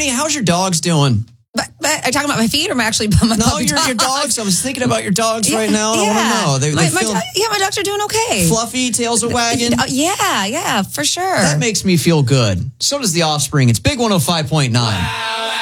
Franny, how's your dogs doing? But are you talking about my feet or my your dogs. I was thinking about your dogs right now. I want to know. My dogs are doing okay. Fluffy, tails are wagging. Yeah, for sure. That makes me feel good. So does the offspring. It's Big 105.9. Wow.